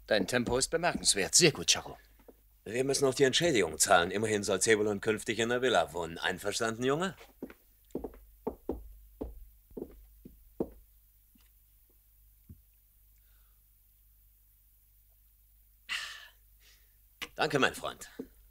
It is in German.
Dein Tempo ist bemerkenswert. Sehr gut, Chaco. Wir müssen auch die Entschädigung zahlen. Immerhin soll Zebulon künftig in der Villa wohnen. Einverstanden, Junge? Danke, mein Freund.